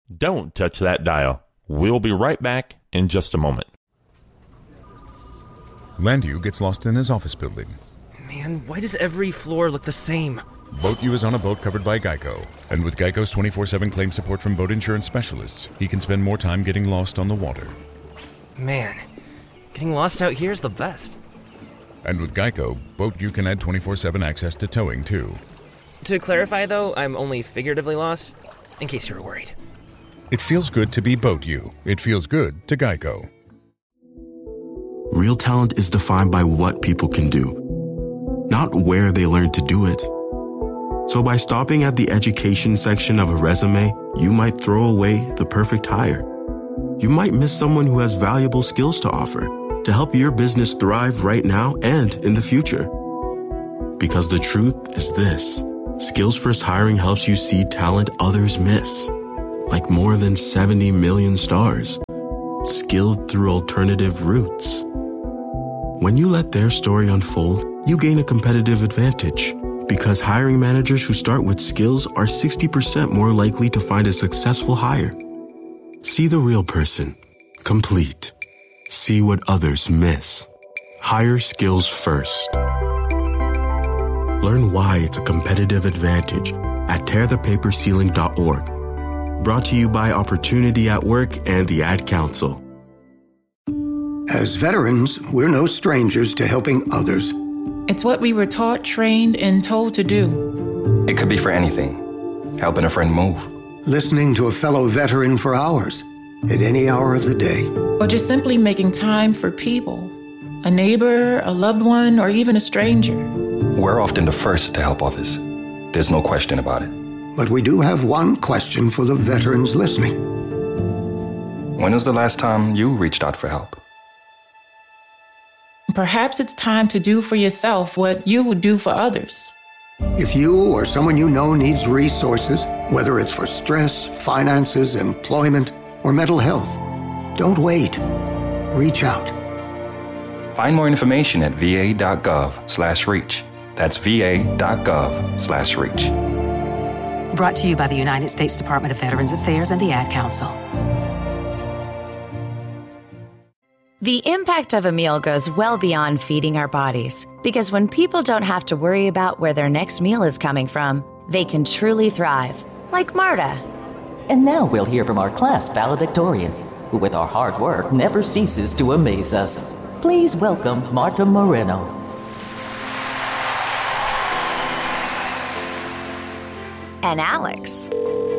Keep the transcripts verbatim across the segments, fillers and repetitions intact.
Don't touch that dial. We'll be right back in just a moment. Landu gets lost in his office building. Man, why does every floor look the same? BoatU is on a boat covered by Geico, and with Geico's twenty-four seven claim support from boat insurance specialists, he can spend more time getting lost on the water. Man, getting lost out here is the best. And with Geico, BoatU can add twenty-four seven access to towing, too. To clarify, though, I'm only figuratively lost, in case you were worried. It feels good to be BoatU. It feels good to Geico. Real talent is defined by what people can do, not where they learn to do it. So by stopping at the education section of a resume, you might throw away the perfect hire. You might miss someone who has valuable skills to offer to help your business thrive right now and in the future. Because the truth is this: Skills First Hiring helps you see talent others miss, like more than seventy million stars, skilled through alternative routes. When you let their story unfold, you gain a competitive advantage, because hiring managers who start with skills are sixty percent more likely to find a successful hire. See the real person, complete. See what others miss. Hire skills first. Learn why it's a competitive advantage at tear the paper ceiling dot org. Brought to you by Opportunity at Work and the Ad Council. As veterans, we're no strangers to helping others. It's what we were taught, trained, and told to do. It could be for anything. Helping a friend move. Listening to a fellow veteran for hours, at any hour of the day. Or just simply making time for people. A neighbor, a loved one, or even a stranger. We're often the first to help others. There's no question about it. But we do have one question for the veterans listening. When was the last time you reached out for help? Perhaps it's time to do for yourself what you would do for others. If you or someone you know needs resources, whether it's for stress, finances, employment, or mental health, don't wait. Reach out. Find more information at va.gov slash reach. That's va.gov slash reach. Brought to you by the United States Department of Veterans Affairs and the Ad Council. The impact of a meal goes well beyond feeding our bodies, because when people don't have to worry about where their next meal is coming from, they can truly thrive, like Marta. And now we'll hear from our class valedictorian, who with our hard work never ceases to amaze us. Please welcome Marta Moreno. And Alex.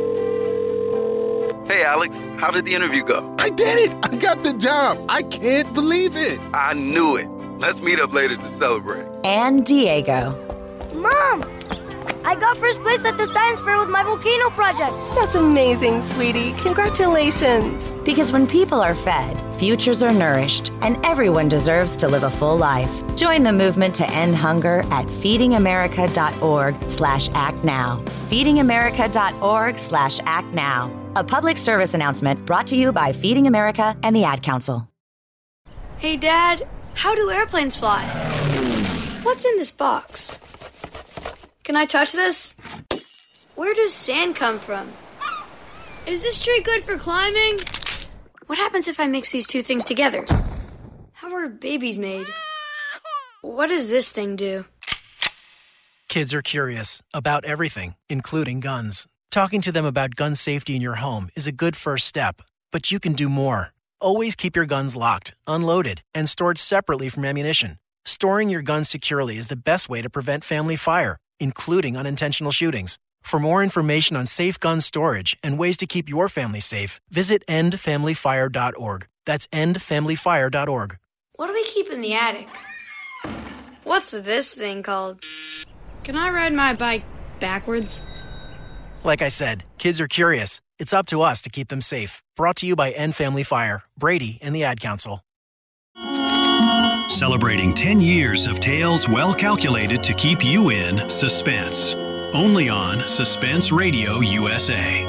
Hey, Alex, how did the interview go? I did it! I got the job! I can't believe it! I knew it. Let's meet up later to celebrate. And Diego. Mom! I got first place at the science fair with my volcano project. That's amazing, sweetie. Congratulations. Because when people are fed, futures are nourished, and everyone deserves to live a full life. Join the movement to end hunger at feedingamerica.org slash act now. feedingamerica.org slash act now. A public service announcement brought to you by Feeding America and the Ad Council. Hey, Dad, how do airplanes fly? What's in this box? Can I touch this? Where does sand come from? Is this tree good for climbing? What happens if I mix these two things together? How are babies made? What does this thing do? Kids are curious about everything, including guns. Talking to them about gun safety in your home is a good first step, but you can do more. Always keep your guns locked, unloaded, and stored separately from ammunition. Storing your guns securely is the best way to prevent family fire, including unintentional shootings. For more information on safe gun storage and ways to keep your family safe, visit end family fire dot org. That's end family fire dot org. What do we keep in the attic? What's this thing called? Can I ride my bike backwards? Like I said, kids are curious. It's up to us to keep them safe. Brought to you by End Family Fire, Brady, and the Ad Council. Celebrating ten years of tales well calculated to keep you in suspense. Only on Suspense Radio U S A.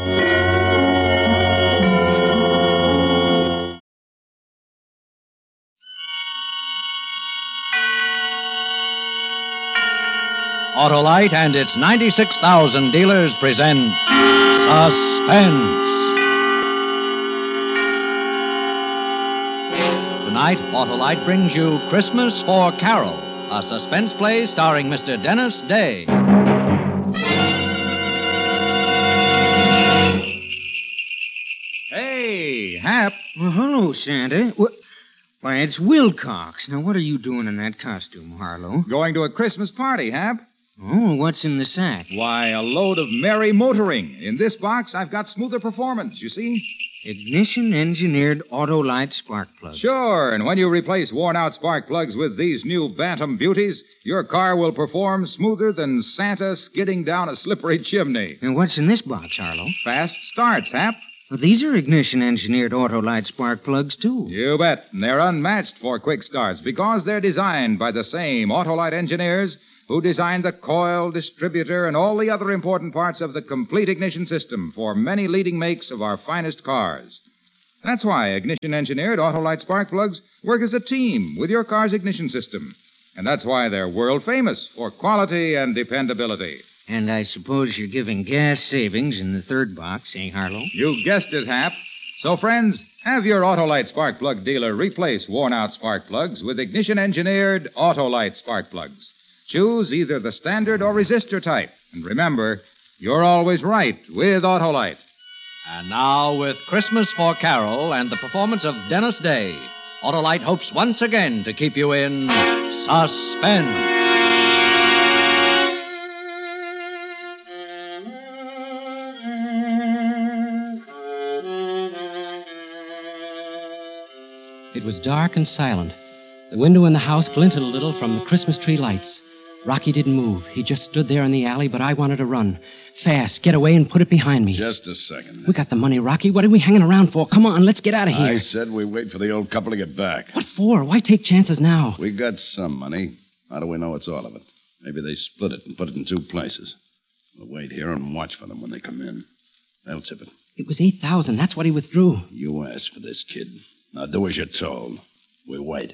Autolite and its ninety-six thousand dealers present Suspense. Tonight, Autolite brings you Christmas for Carol, a suspense play starring Mister Dennis Day. Hey, Hap. Well, hello, Santa. What? Why, it's Wilcox. Now, what are you doing in that costume, Harlow? Going to a Christmas party, Hap. Oh, what's in the sack? Why, a load of merry motoring. In this box, I've got smoother performance, you see? Ignition-engineered Autolite spark plugs. Sure, and when you replace worn-out spark plugs with these new Bantam beauties, your car will perform smoother than Santa skidding down a slippery chimney. And what's in this box, Harlow? Fast starts, Hap. Well, these are ignition-engineered Autolite spark plugs, too. You bet. And they're unmatched for quick starts because they're designed by the same Autolite engineers who designed the coil, distributor, and all the other important parts of the complete ignition system for many leading makes of our finest cars. That's why ignition-engineered Autolite spark plugs work as a team with your car's ignition system. And that's why they're world-famous for quality and dependability. And I suppose you're giving gas savings in the third box, eh, Harlow? You guessed it, Hap. So, friends, have your Autolite spark plug dealer replace worn-out spark plugs with ignition-engineered Autolite spark plugs. Choose either the standard or resistor type. And remember, you're always right with Autolite. And now, with Christmas for Carol and the performance of Dennis Day, Autolite hopes once again to keep you in suspense. It was dark and silent. The window in the house glinted a little from the Christmas tree lights. Rocky didn't move. He just stood there in the alley, but I wanted to run. Fast, get away and put it behind me. Just a second. We got the money, Rocky. What are we hanging around for? Come on, let's get out of here. I said we wait for the old couple to get back. What for? Why take chances now? We got some money. How do we know it's all of it? Maybe they split it and put it in two places. We'll wait here and watch for them when they come in. They'll tip it. It was eight thousand. That's what he withdrew. You asked for this, kid. Now do as you're told. We wait.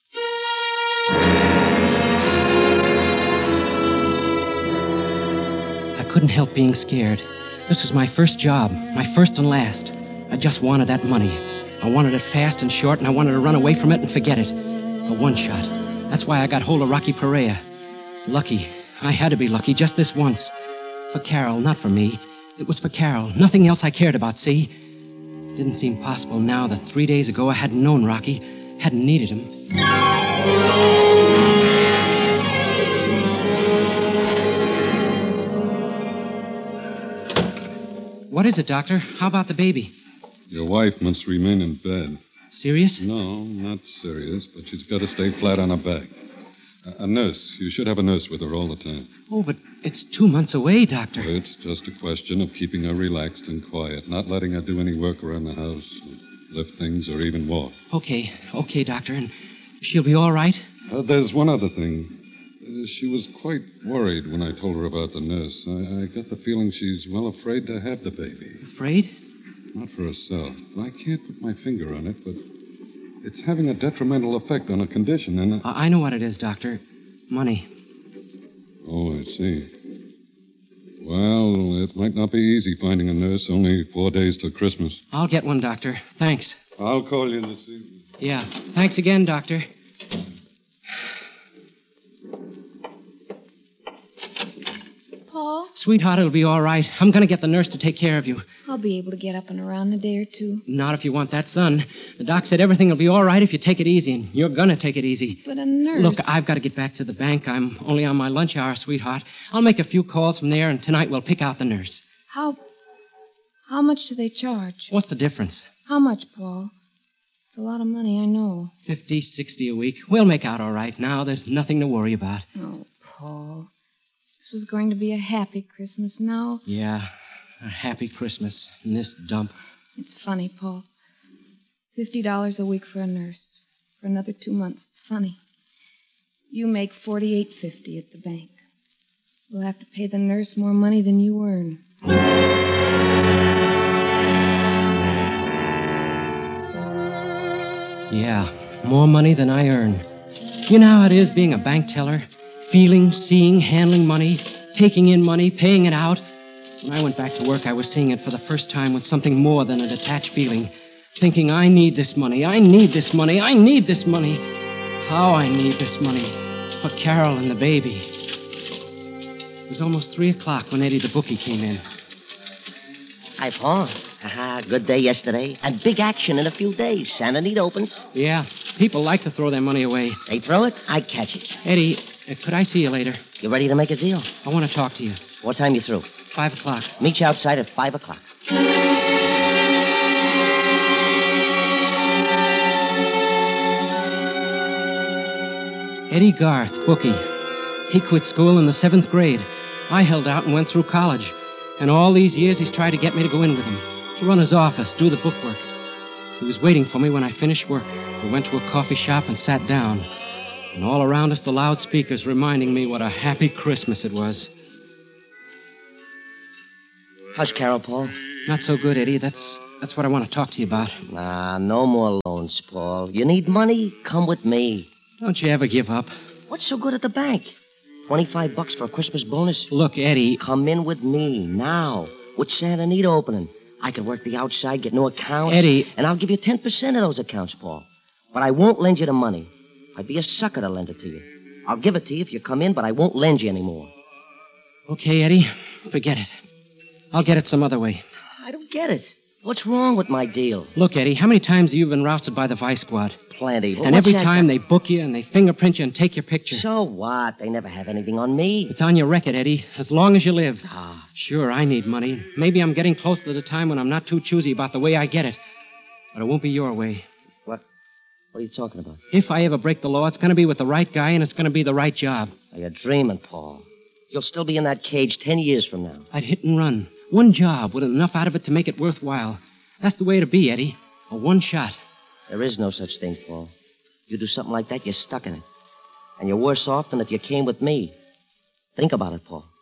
I couldn't help being scared. This was my first job, my first and last. I just wanted that money. I wanted it fast and short, and I wanted to run away from it and forget it. A one shot. That's why I got hold of Rocky Perea. Lucky. I had to be lucky just this once. For Carol, not for me. It was for Carol. Nothing else I cared about, see? It didn't seem possible now that three days ago I hadn't known Rocky, hadn't needed him. What is it, Doctor? How about the baby? Your wife must remain in bed. Serious? No, not serious, but she's got to stay flat on her back. A, a nurse. You should have a nurse with her all the time. Oh, but it's two months away, Doctor. It's just a question of keeping her relaxed and quiet, not letting her do any work around the house, lift things, or even walk. Okay, okay, Doctor. And she'll be all right? Uh, there's one other thing. Uh, she was quite worried when I told her about the nurse. I, I got the feeling she's well afraid to have the baby. Afraid? Not for herself. I can't put my finger on it, but it's having a detrimental effect on her condition, and... I, I know what it is, Doctor. Money. Oh, I see. Well, it might not be easy finding a nurse. Only four days till Christmas. I'll get one, Doctor. Thanks. I'll call you this evening. Yeah. Thanks again, Doctor. Paul? Sweetheart, it'll be all right. I'm going to get the nurse to take care of you. I'll be able to get up and around in a day or two. Not if you want that, son. The doc said everything will be all right if you take it easy, and you're going to take it easy. But a nurse... Look, I've got to get back to the bank. I'm only on my lunch hour, sweetheart. I'll make a few calls from there, and tonight we'll pick out the nurse. How... How much do they charge? What's the difference? How much, Paul? It's a lot of money, I know. Fifty, sixty a week. We'll make out all right now. There's nothing to worry about. Oh, Paul. This was going to be a happy Christmas. Now... Yeah, a happy Christmas in this dump. It's funny, Paul. Fifty dollars a week for a nurse. For another two months. It's funny. You make forty-eight fifty at the bank. We'll have to pay the nurse more money than you earn. Yeah, more money than I earn. You know how it is being a bank teller? Feeling, seeing, handling money, taking in money, paying it out. When I went back to work, I was seeing it for the first time with something more than a detached feeling. thinking I need this money, I need this money, I need this money. How I need this money for Carol and the baby. It was almost three o'clock when Eddie the bookie came in. Hi, Paul. Haha, good day yesterday. And big action in a few days. Santa Anita opens. Yeah, people like to throw their money away. They throw it, I catch it. Eddie, uh, could I see you later? You ready to make a deal? I want to talk to you. What time you through? Five o'clock. Meet you outside at five o'clock. Eddie Garth, bookie. He quit school in the seventh grade. I held out and went through college. And all these years he's tried to get me to go in with him, to run his office, do the bookwork. He was waiting for me when I finished work. We went to a coffee shop and sat down. And all around us the loudspeakers reminding me what a happy Christmas it was. How's Carol, Paul? Not so good, Eddie. That's that's what I want to talk to you about. Nah, no more loans, Paul. You need money? Come with me. Don't you ever give up. What's so good at the bank? Twenty-five bucks for a Christmas bonus? Look, Eddie. Come in with me now. With Santa Anita opening. I can work the outside, get new accounts. Eddie. And I'll give you ten percent of those accounts, Paul. But I won't lend you the money. I'd be a sucker to lend it to you. I'll give it to you if you come in, but I won't lend you anymore. Okay, Eddie. Forget it. I'll get it some other way. I don't get it. What's wrong with my deal? Look, Eddie, how many times have you been rousted by the Vice Squad? Plenty. Well, and every that? time they book you and they fingerprint you and take your picture. So what? They never have anything on me. It's on your record, Eddie, as long as you live. Ah. Sure, I need money. Maybe I'm getting close to the time when I'm not too choosy about the way I get it. But it won't be your way. What? What are you talking about? If I ever break the law, it's going to be with the right guy and it's going to be the right job. Now, you're dreaming, Paul. You'll still be in that cage ten years from now. I'd hit and run. One job with enough out of it to make it worthwhile. That's the way to be, Eddie. A one shot. There is no such thing, Paul. You do something like that, you're stuck in it. And you're worse off than if you came with me. Think about it, Paul.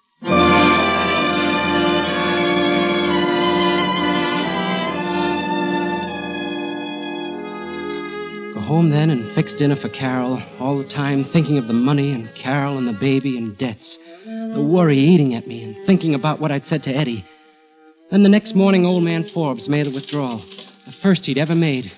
Go home then and fix dinner for Carol, all the time thinking of the money and Carol and the baby and debts. The worry eating at me and thinking about what I'd said to Eddie. Then the next morning, old man Forbes made a withdrawal. The first he'd ever made.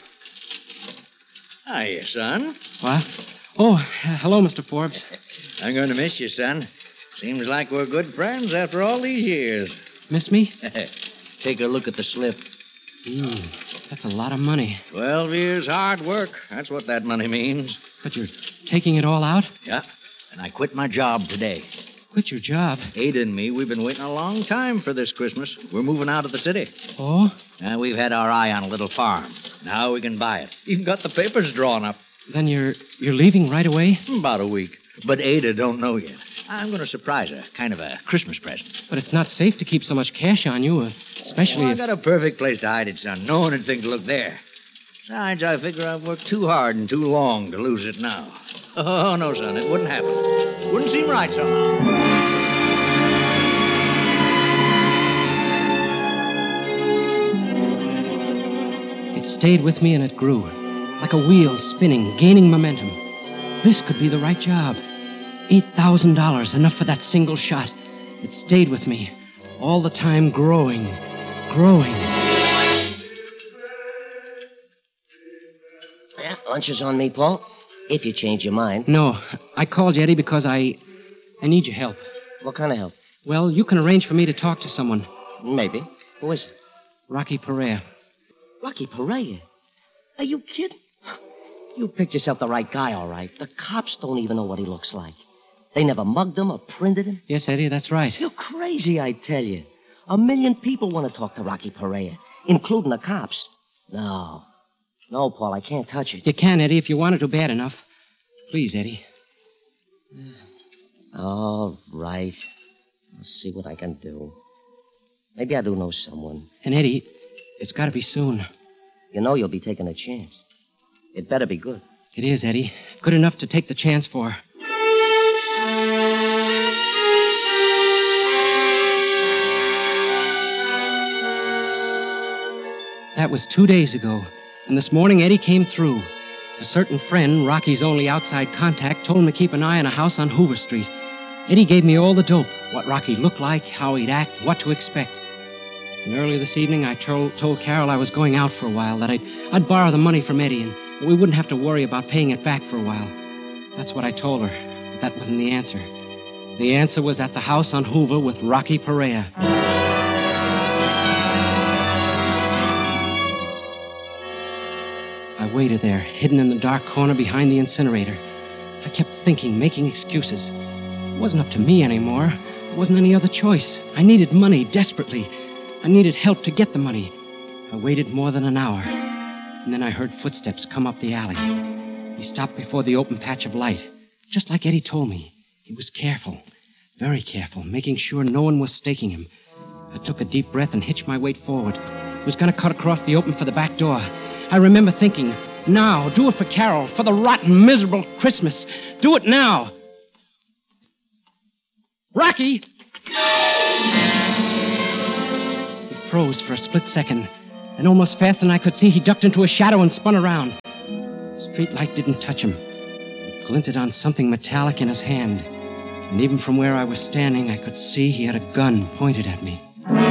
Hiya, son. What? Oh, uh, hello, Mister Forbes. I'm going to miss you, son. Seems like we're good friends after all these years. Miss me? Take a look at the slip. Mm, that's a lot of money. Twelve years hard work. That's what that money means. But you're taking it all out? Yeah, and I quit my job today. Quit your job? Ada and me, we've been waiting a long time for this Christmas. We're moving out of the city. Oh? Uh, we've had our eye on a little farm. Now we can buy it. Even got the papers drawn up. Then you're you're leaving right away? About a week. But Ada don't know yet. I'm going to surprise her. Kind of a Christmas present. But it's not safe to keep so much cash on you, especially oh, I if... got a perfect place to hide it, son. No one would think to look there. Besides, I figure I've worked too hard and too long to lose it now. Oh, no, son, it wouldn't happen. Wouldn't seem right somehow. It stayed with me and it grew, like a wheel spinning, gaining momentum. This could be the right job. Eight thousand dollars, enough for that single shot. It stayed with me, all the time growing, growing. Yeah, lunch is on me, Paul. If you change your mind. No, I called you, Eddie, because I... I need your help. What kind of help? Well, you can arrange for me to talk to someone. Maybe. Who is it? Rocky Perea. Rocky Perea? Are you kidding? You picked yourself the right guy, all right. The cops don't even know what he looks like. They never mugged him or printed him. Yes, Eddie, that's right. You're crazy, I tell you. A million people want to talk to Rocky Perea, including the cops. No. No, Paul, I can't touch it. You can, Eddie, if you wanted to bad enough. Please, Eddie. All right. I'll see what I can do. Maybe I do know someone. And, Eddie, it's got to be soon. You know you'll be taking a chance. It better be good. It is, Eddie. Good enough to take the chance for. That was two days ago, and this morning Eddie came through. A certain friend, Rocky's only outside contact, told him to keep an eye on a house on Hoover Street. Eddie gave me all the dope, what Rocky looked like, how he'd act, what to expect. And early this evening, I told, told Carol I was going out for a while, that I'd, I'd borrow the money from Eddie, and that we wouldn't have to worry about paying it back for a while. That's what I told her, but that wasn't the answer. The answer was at the house on Hoover with Rocky Perea. I waited there, hidden in the dark corner behind the incinerator. I kept thinking, making excuses. It wasn't up to me anymore. There wasn't any other choice. I needed money desperately. I needed help to get the money. I waited more than an hour, and then I heard footsteps come up the alley. He stopped before the open patch of light, just like Eddie told me. He was careful, very careful, making sure no one was staking him. I took a deep breath and hitched my weight forward. I was going to cut across the open for the back door. I remember thinking, now, do it for Carol, for the rotten, miserable Christmas. Do it now. Rocky! He froze for a split second, and almost faster than I could see, he ducked into a shadow and spun around. The street light didn't touch him. It glinted on something metallic in his hand, and even from where I was standing, I could see he had a gun pointed at me.